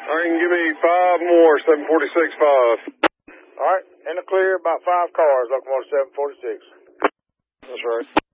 All right, give me 5 more, 746-5. All right, in the clear, about 5 cars, locomotive 746. That's right.